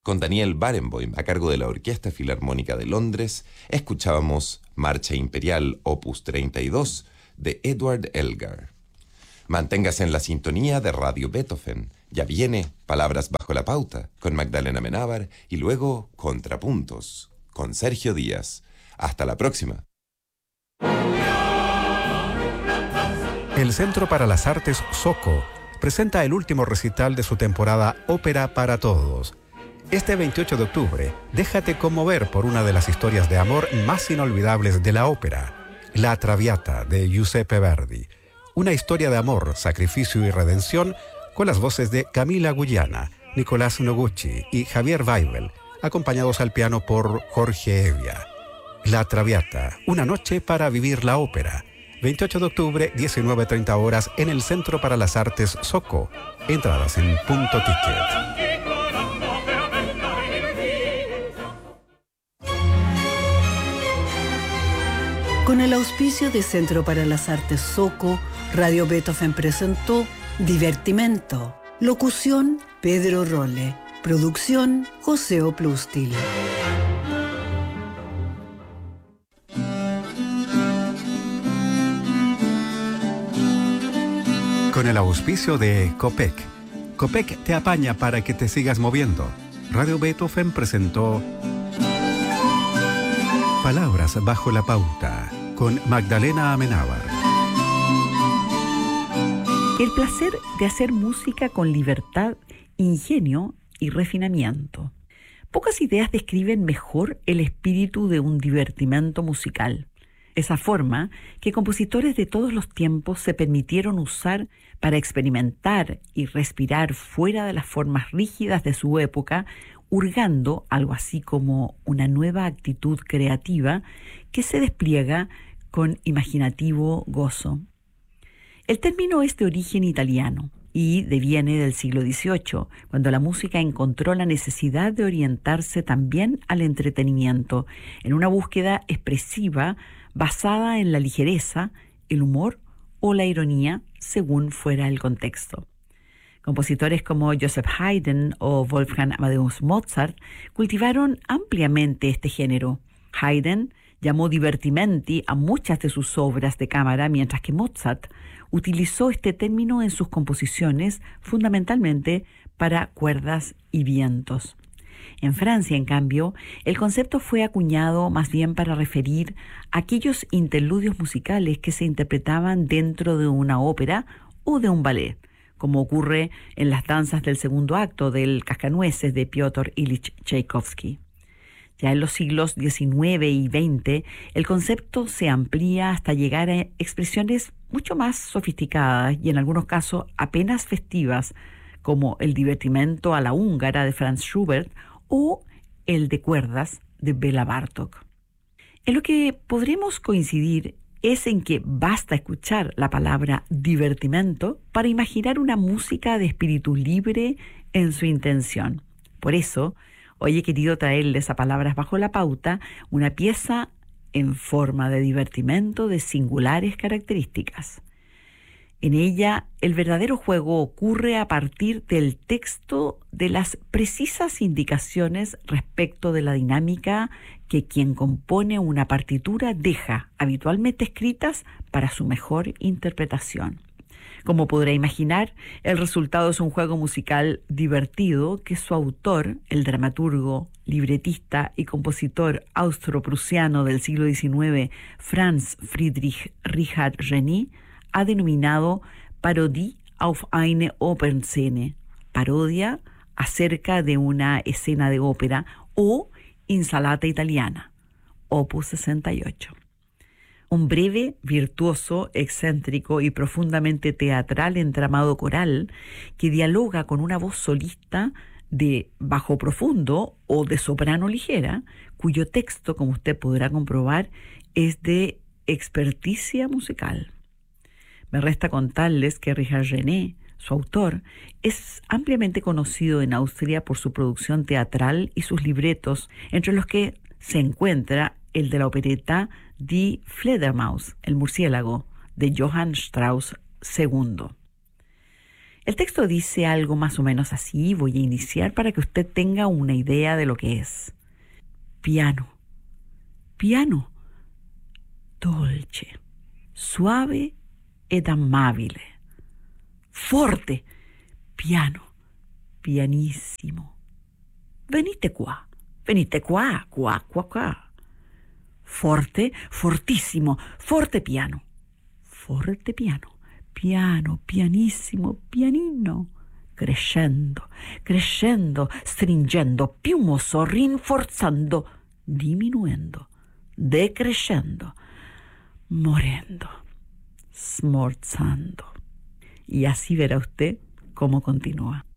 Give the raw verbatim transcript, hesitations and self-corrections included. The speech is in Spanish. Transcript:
con Daniel Barenboim a cargo de la Orquesta Filarmónica de Londres, escuchábamos Marcha Imperial Opus treinta y dos de Edward Elgar. Manténgase en la sintonía de Radio Beethoven. Ya viene Palabras bajo la pauta con Magdalena Amenábar y luego Contrapuntos con Sergio Díaz. Hasta la próxima. El Centro para las Artes SOCO presenta el último recital de su temporada Ópera para Todos. Este veintiocho de octubre, déjate conmover por una de las historias de amor más inolvidables de la ópera, La Traviata de Giuseppe Verdi. Una historia de amor, sacrificio y redención con las voces de Camila Guyana, Nicolás Noguchi y Javier Weibel, acompañados al piano por Jorge Evia. La Traviata, una noche para vivir la ópera. veintiocho de octubre, diecinueve treinta horas, en el Centro para las Artes SOCO. Entradas en Punto Ticket. Con el auspicio de Centro para las Artes SOCO, Radio Beethoven presentó Divertimento. Locución, Pedro Rolle. Producción, José Oplustil. Con el auspicio de Copec. Copec te apaña para que te sigas moviendo. Radio Beethoven presentó Palabras bajo la pauta con Magdalena Amenábar. El placer de hacer música con libertad, ingenio y refinamiento. Pocas ideas describen mejor el espíritu de un divertimento musical. Esa forma que compositores de todos los tiempos se permitieron usar para experimentar y respirar fuera de las formas rígidas de su época, hurgando algo así como una nueva actitud creativa que se despliega con imaginativo gozo. El término es de origen italiano y deviene del siglo dieciocho, cuando la música encontró la necesidad de orientarse también al entretenimiento, en una búsqueda expresiva basada en la ligereza, el humor o la ironía, según fuera el contexto. Compositores como Joseph Haydn o Wolfgang Amadeus Mozart cultivaron ampliamente este género. Haydn llamó divertimenti a muchas de sus obras de cámara, mientras que Mozart utilizó este término en sus composiciones fundamentalmente para cuerdas y vientos. En Francia, en cambio, el concepto fue acuñado más bien para referir a aquellos interludios musicales que se interpretaban dentro de una ópera o de un ballet, como ocurre en las danzas del segundo acto del Cascanueces de Piotr Ilich Tchaikovsky. Ya en los siglos diecinueve y veinte, el concepto se amplía hasta llegar a expresiones mucho más sofisticadas y en algunos casos apenas festivas, como el divertimento a la húngara de Franz Schubert o el de cuerdas de Béla Bartók. En lo que podremos coincidir es en que basta escuchar la palabra divertimento para imaginar una música de espíritu libre en su intención. Por eso, hoy he querido traerles a Palabras bajo la pauta una pieza en forma de divertimento de singulares características. En ella, el verdadero juego ocurre a partir del texto de las precisas indicaciones respecto de la dinámica que quien compone una partitura deja habitualmente escritas para su mejor interpretación. Como podrá imaginar, el resultado es un juego musical divertido que su autor, el dramaturgo, libretista y compositor austro-prusiano del siglo diecinueve, Franz Friedrich Richard Reni, ha denominado Parodie auf eine Opernszene, parodia acerca de una escena de ópera, o Insalata italiana, opus sesenta y ocho. Un breve, virtuoso, excéntrico y profundamente teatral entramado coral que dialoga con una voz solista de bajo profundo o de soprano ligera, cuyo texto, como usted podrá comprobar, es de experticia musical. Me resta contarles que Richard René, su autor, es ampliamente conocido en Austria por su producción teatral y sus libretos, entre los que se encuentra el de la opereta Die Fledermaus, el murciélago, de Johann Strauss segundo. El texto dice algo más o menos así. Voy a iniciar para que usted tenga una idea de lo que es. Piano, piano, dolce, suave ed amabile. Forte, piano, pianissimo. Venite qua, venite qua, qua, qua, qua. Forte, fortissimo, forte piano, forte piano, piano, pianissimo, pianino. Crescendo, crescendo, stringendo, più mosso, rinforzando, diminuendo, decrescendo, morendo, smorzando. Y así verá usted cómo continúa.